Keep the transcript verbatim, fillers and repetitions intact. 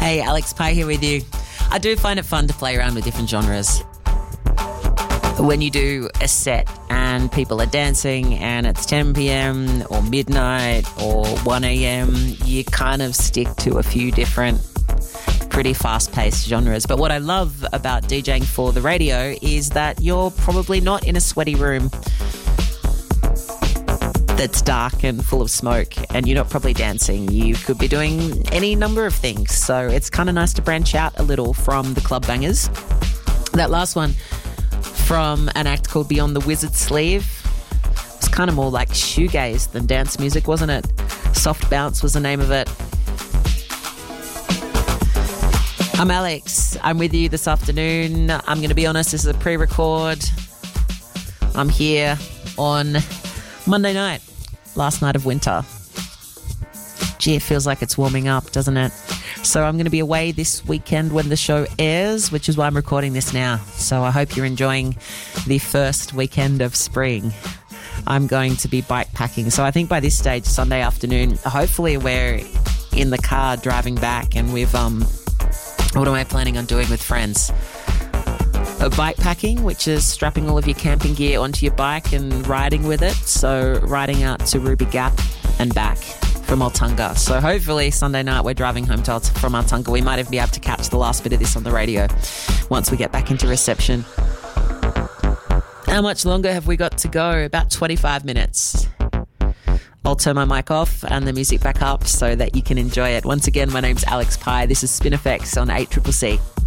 Hey, Alex Pye here with you. I do find it fun to play around with different genres. When you do a set and people are dancing and it's ten p.m. or midnight or one a.m., you kind of stick to a few different pretty fast-paced genres. But what I love about DJing for the radio is that you're probably not in a sweaty room that's dark and full of smoke, and you're not probably dancing. You could be doing any number of things. So it's kind of nice to branch out a little from the club bangers. That last one from an act called Beyond the Wizard Sleeve was kind of more like shoegaze than dance music, wasn't it? Soft Bounce was the name of it. I'm Alex. I'm with you this afternoon. I'm going to be honest, this is a pre-record. I'm here on Monday night, last night of winter. Gee, it feels like it's warming up, doesn't it? So I'm going to be away this weekend when the show airs, which is why I'm recording this now. So I hope you're enjoying the first weekend of spring. I'm going to be bike packing. So I think by this stage, Sunday afternoon, hopefully we're in the car driving back, and we've, um, what am I planning on doing with friends? A bike packing, which is strapping all of your camping gear onto your bike and riding with it. So riding out to Ruby Gap and back from Altunga. So hopefully Sunday night we're driving home to, from Altunga. We might even be able to catch the last bit of this on the radio once we get back into reception. How much longer have we got to go? About twenty-five minutes. I'll turn my mic off and the music back up so that you can enjoy it. Once again, my name's Alex Pye. This is Spin Effects on eight C C C.